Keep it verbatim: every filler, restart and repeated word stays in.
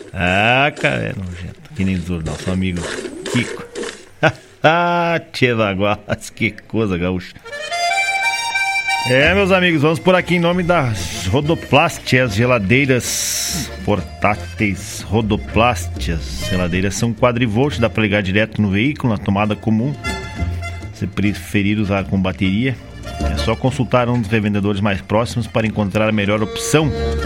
Ah, cara, é nojento. Que nem diz o nosso amigo Kiko. Ah, tchê Baguás, que coisa gaúcha. É, meus amigos, vamos por aqui em nome das Rodoplast, as geladeiras portáteis Rodoplast. As geladeiras são quadrivolt, dá para ligar direto no veículo, na tomada comum. Se preferir usar com bateria, é só consultar um dos revendedores mais próximos para encontrar a melhor opção.